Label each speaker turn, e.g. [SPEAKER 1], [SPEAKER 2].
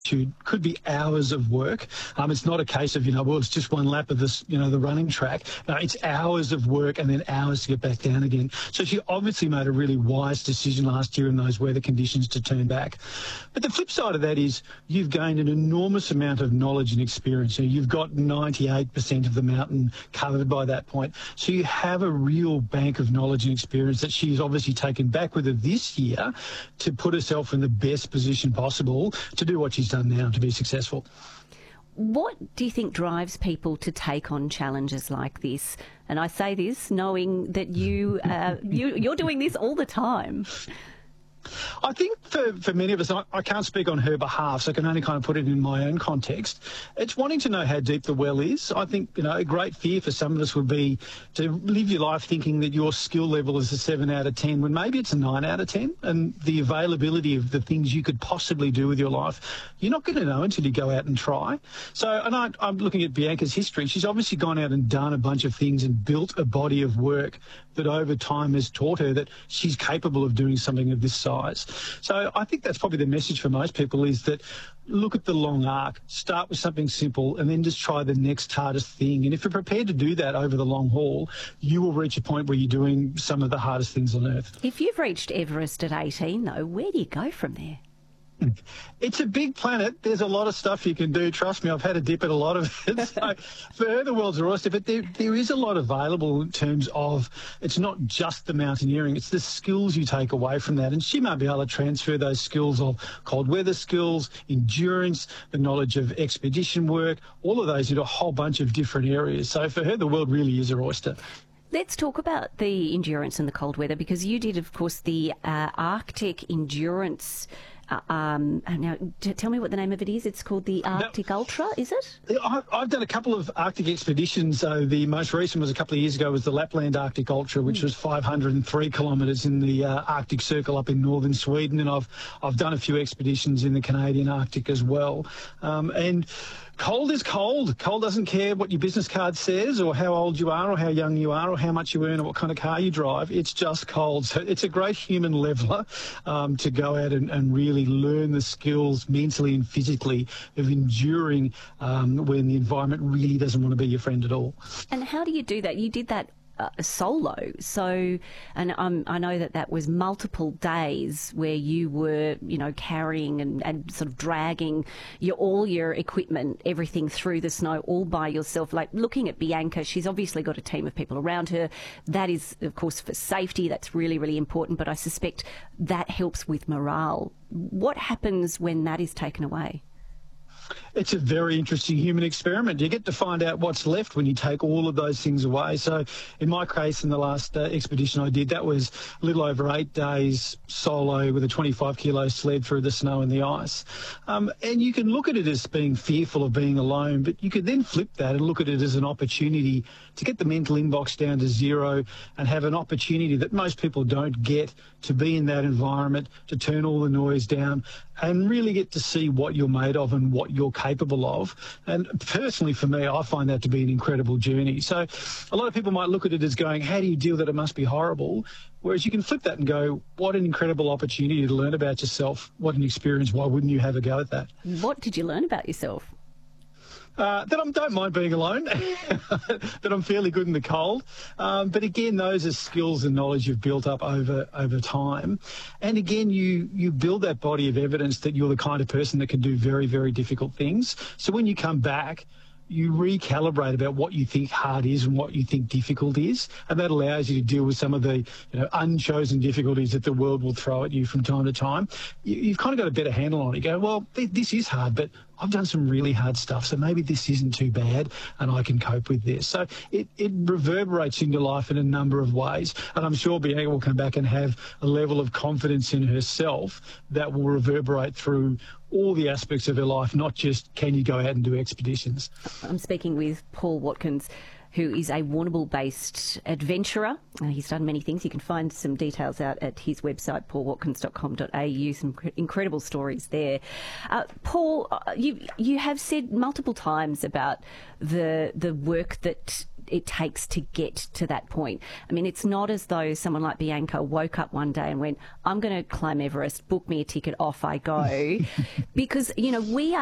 [SPEAKER 1] altitude could be hours of work. It's not a case of, well, it's just one lap of this, the running track. No, it's hours of work and then hours to get back down again. So she obviously made a really wise decision last year in those weather conditions to turn back. But the flip side of that is you've gained an enormous amount of knowledge and experience. You've got 98% of the mountain covered by that point. So you have a real bank of knowledge and experience that she's obviously taken back with her this year to put herself in the best position possible to do what she's done now to be successful.
[SPEAKER 2] What do you think drives people to take on challenges like this? And I say this knowing that you're doing this all the time.
[SPEAKER 1] I think for many of us, I can't speak on her behalf, so I can only kind of put it in my own context. It's wanting to know how deep the well is. I think, a great fear for some of us would be to live your life thinking that your skill level is a 7 out of 10 when maybe it's a 9 out of 10, and the availability of the things you could possibly do with your life, you're not going to know until you go out and try. So, and I'm looking at Bianca's history. She's obviously gone out and done a bunch of things and built a body of work that over time has taught her that she's capable of doing something of this size. So I think that's probably the message for most people, is that look at the long arc, start with something simple and then just try the next hardest thing. And if you're prepared to do that over the long haul, you will reach a point where you're doing some of the hardest things on earth.
[SPEAKER 2] If you've reached Everest at 18, though, where do you go from there?
[SPEAKER 1] It's a big planet. There's a lot of stuff you can do. Trust me, I've had a dip at a lot of it. So for her, the world's her oyster. But there is a lot available in terms of it's not just the mountaineering, it's the skills you take away from that. And she might be able to transfer those skills of cold weather skills, endurance, the knowledge of expedition work, all of those into a whole bunch of different areas. So for her, the world really is her oyster.
[SPEAKER 2] Let's talk about the endurance and the cold weather, because you did, of course, the Arctic Endurance. Now, tell me what the name of it is. It's called the Arctic Ultra, is it?
[SPEAKER 1] I've done a couple of Arctic expeditions. The most recent was a couple of years ago, was the Lapland Arctic Ultra, which was 503 kilometres in the Arctic Circle up in northern Sweden. And I've done a few expeditions in the Canadian Arctic as well. And cold is cold. Cold doesn't care what your business card says or how old you are or how young you are or how much you earn or what kind of car you drive. It's just cold. So it's a great human leveller to go out and really learn the skills mentally and physically of enduring when the environment really doesn't want to be your friend at all.
[SPEAKER 2] And how do you do that? You did that solo. So, and I know that was multiple days where you were, carrying and sort of dragging all your equipment, everything through the snow all by yourself. Like looking at Bianca, she's obviously got a team of people around her. That is, of course, for safety. That's really, really important. But I suspect that helps with morale. What happens when that is taken away?
[SPEAKER 1] It's a very interesting human experiment. You get to find out what's left when you take all of those things away. So in my case, in the last expedition I did, that was a little over 8 days solo with a 25-kilo sled through the snow and the ice. And you can look at it as being fearful of being alone, but you could then flip that and look at it as an opportunity to get the mental inbox down to zero and have an opportunity that most people don't get, to be in that environment, to turn all the noise down and really get to see what you're made of and what you're capable of. And personally, for me, I find that to be an incredible journey. So a lot of people might look at it as going, how do you deal with it? It must be horrible. Whereas you can flip that and go, what an incredible opportunity to learn about yourself. What an experience. Why wouldn't you have a go at that?
[SPEAKER 2] What did you learn about yourself?
[SPEAKER 1] That I don't mind being alone, that I'm fairly good in the cold. But again, those are skills and knowledge you've built up over time. And again, you build that body of evidence that you're the kind of person that can do very, very difficult things. So when you come back, you recalibrate about what you think hard is and what you think difficult is, and that allows you to deal with some of the unchosen difficulties that the world will throw at you from time to time. You've kind of got a better handle on it. You go, well, this is hard, but I've done some really hard stuff, so maybe this isn't too bad and I can cope with this. So it reverberates into life in a number of ways, and I'm sure Bianca will come back and have a level of confidence in herself that will reverberate through all the aspects of her life, not just can you go out and do expeditions.
[SPEAKER 2] I'm speaking with Paul Watkins, who is a Warrnambool-based adventurer. He's done many things. You can find some details out at his website, paulwatkins.com.au, some incredible stories there. Paul, you have said multiple times about the work that it takes to get to that point. I mean, it's not as though someone like Bianca woke up one day and went, I'm going to climb Everest, book me a ticket, off I go. Because, we are